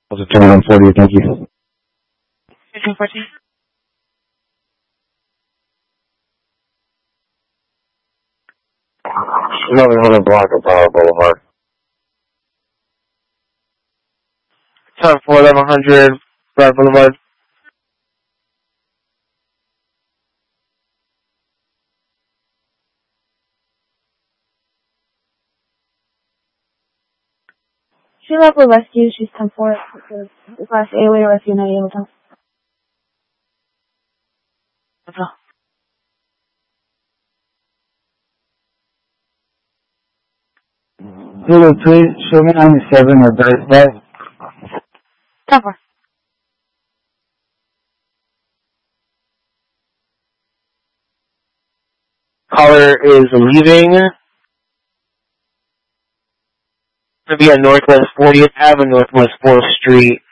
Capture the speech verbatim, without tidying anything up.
Was it twenty-one forty? Thank you. fifteen fourteen. eleven hundred Blanco Power Boulevard. Time for eleven hundred Brad Boulevard. She left with rescue. She's ten four. Class A way rescue ninety hotel. Hello, please show me ninety-seven or thirty-five. ten four. Caller is leaving. Going to be on Northwest fortieth Avenue, Northwest fourth Street.